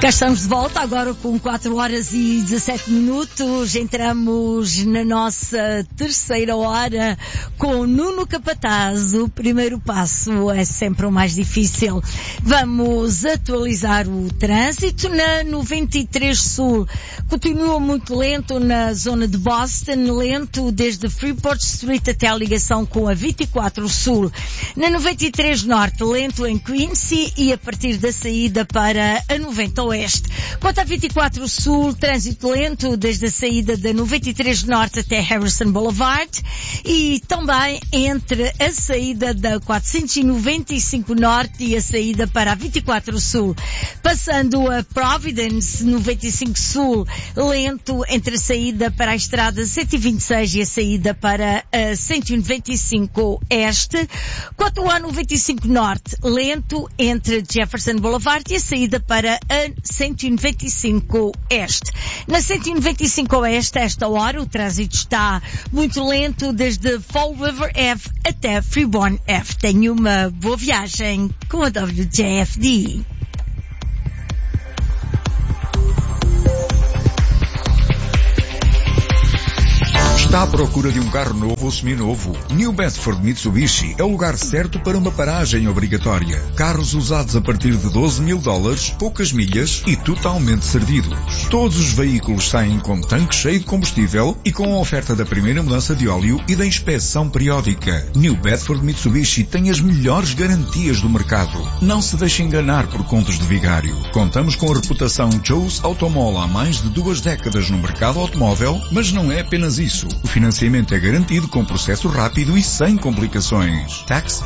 Cá estamos de volta, agora com 4 horas e 17 minutos. Entramos na nossa terceira hora com Nuno Capataz. O primeiro passo é sempre o mais difícil. Vamos atualizar o trânsito na 93 Sul. Continua muito lento na zona de Boston, lento desde Freeport Street até a ligação com a 24 Sul. Na 93 Norte, lento em Quincy e a partir da saída para a 90 Oeste. Quanto à 24 Sul, trânsito lento desde a saída da 93 Norte até Harrison Boulevard e também entre a saída da 495 Norte e a saída para a 24 Sul. Passando a Providence, 95 Sul, lento entre a saída para a estrada 126 e a saída para a 195 Este. Quanto à 95 Norte, lento entre Jefferson Boulevard e a saída para a 195 Este. Na 195 Oeste, a esta hora, o trânsito está muito lento desde Fall River Ave até Freeborn Ave. Tenha uma boa viagem com a WJFD. Está à procura de um carro novo ou seminovo? New Bedford Mitsubishi é o lugar certo para uma paragem obrigatória. Carros usados a partir de $12.000, poucas milhas e totalmente servidos. Todos os veículos saem com tanque cheio de combustível e com a oferta da primeira mudança de óleo e da inspeção periódica. New Bedford Mitsubishi tem as melhores garantias do mercado. Não se deixe enganar por contos de vigário. Contamos com a reputação Joe's Automall há mais de 2 décadas no mercado automóvel, mas não é apenas isso. O financiamento é garantido com processo rápido e sem complicações. Tax